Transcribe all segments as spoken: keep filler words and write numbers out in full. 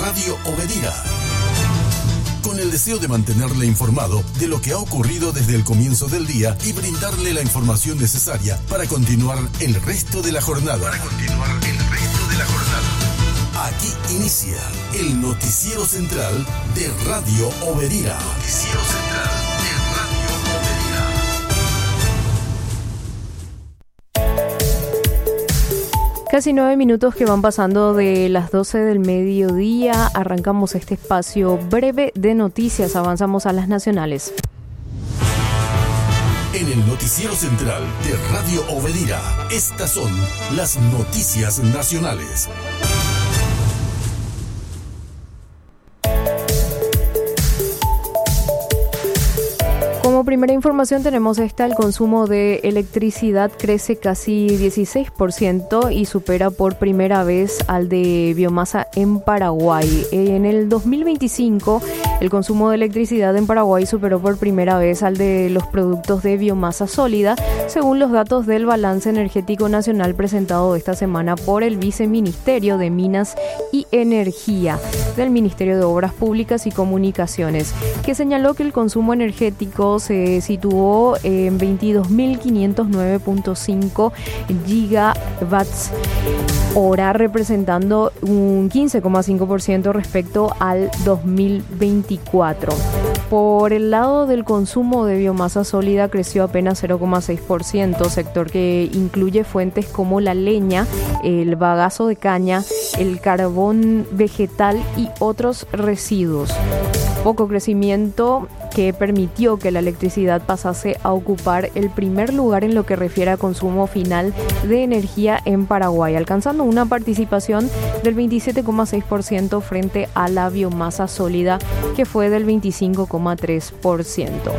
Radio Obedira, con el deseo de mantenerle informado de lo que ha ocurrido desde el comienzo del día y brindarle la información necesaria para continuar el resto de la jornada. Para continuar el resto de la jornada. Aquí inicia el Noticiero Central de Radio Obedira. Noticiero Central de Radio Obedira. Casi nueve minutos que van pasando de las doce del mediodía. Arrancamos este espacio breve de noticias. Avanzamos a las nacionales. En el Noticiero Central de Radio Obedira, estas son las noticias nacionales. Como primera información tenemos esta: el consumo de electricidad crece casi dieciséis por ciento y supera por primera vez al de biomasa en Paraguay. En el dos mil veinticinco, el consumo de electricidad en Paraguay superó por primera vez al de los productos de biomasa sólida, según los datos del Balance Energético Nacional presentado esta semana por el Viceministerio de Minas y Energía del Ministerio de Obras Públicas y Comunicaciones, que señaló que el consumo energético se situó en veintidós mil quinientos nueve punto cinco gigawatts hora, representando un quince coma cinco por ciento respecto al dos mil veinticuatro. Por el lado del consumo de biomasa sólida creció apenas cero coma seis por ciento, sector que incluye fuentes como la leña, el bagazo de caña, el carbón vegetal y otros residuos. Poco crecimiento que permitió que la electricidad pasase a ocupar el primer lugar en lo que refiere a consumo final de energía en Paraguay, alcanzando una participación del veintisiete coma seis por ciento frente a la biomasa sólida, que fue del veinticinco coma tres por ciento.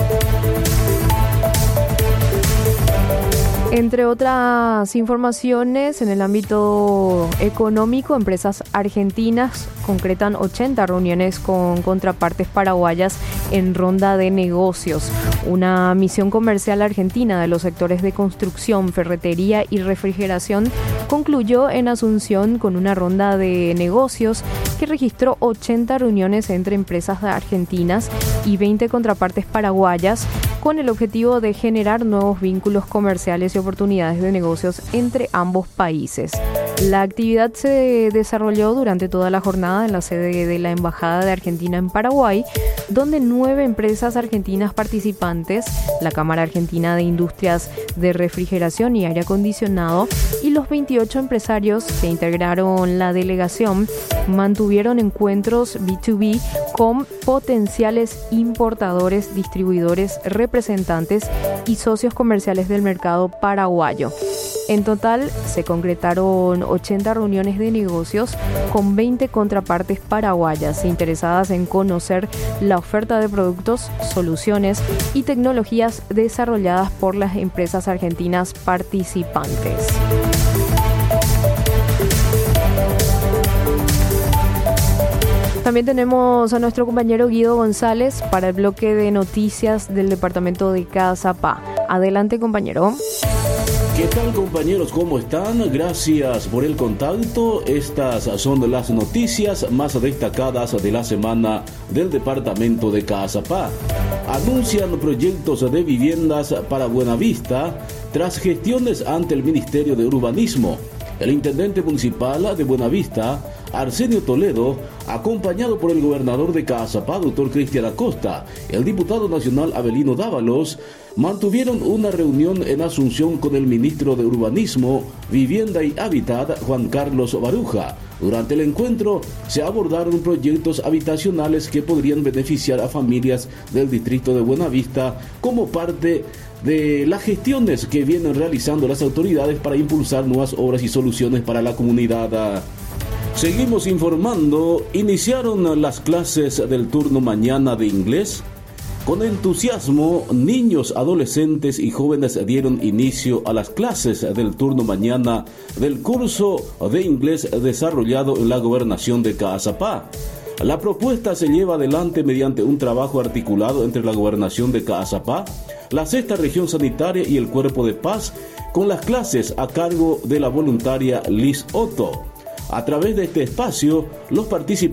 Entre otras informaciones, en el ámbito económico, empresas argentinas concretan ochenta reuniones con contrapartes paraguayas en ronda de negocios. Una misión comercial argentina de los sectores de construcción, ferretería y refrigeración concluyó en Asunción con una ronda de negocios que registró ochenta reuniones entre empresas argentinas y veinte contrapartes paraguayas, con el objetivo de generar nuevos vínculos comerciales y oportunidades de negocios entre ambos países. La actividad se desarrolló durante toda la jornada en la sede de la Embajada de Argentina en Paraguay, donde nueve empresas argentinas participantes, la Cámara Argentina de Industrias de Refrigeración y Aire Acondicionado y los veintiocho empresarios que integraron la delegación mantuvieron encuentros B dos B con potenciales importadores, distribuidores, representantes y socios comerciales del mercado paraguayo. En total se concretaron ochenta reuniones de negocios con veinte contrapartes paraguayas interesadas en conocer la oferta de productos, soluciones y tecnologías desarrolladas por las empresas argentinas participantes. También tenemos a nuestro compañero Guido González para el bloque de noticias del departamento de Cazapá. Adelante, compañero. ¿Qué tal, compañeros? ¿Cómo están? Gracias por el contacto. Estas son las noticias más destacadas de la semana del departamento de Cazapá. Anuncian proyectos de viviendas para Buenavista tras gestiones ante el Ministerio de Urbanismo. El intendente municipal de Buenavista, Arsenio Toledo, acompañado por el gobernador de Cazapá, doctor Cristian Acosta, el diputado nacional Abelino Dávalos, mantuvieron una reunión en Asunción con el ministro de Urbanismo, Vivienda y Hábitat, Juan Carlos Baruja. Durante el encuentro se abordaron proyectos habitacionales que podrían beneficiar a familias del distrito de Buenavista como parte de las gestiones que vienen realizando las autoridades para impulsar nuevas obras y soluciones para la comunidad. Seguimos informando. Iniciaron las clases del turno mañana de inglés. Con entusiasmo, niños, adolescentes y jóvenes dieron inicio a las clases del turno mañana del curso de inglés desarrollado en la gobernación de Cazapá. La propuesta se lleva adelante mediante un trabajo articulado entre la gobernación de Cazapá, la sexta región sanitaria y el Cuerpo de Paz, con las clases a cargo de la voluntaria Liz Otto. A través de este espacio, los participantes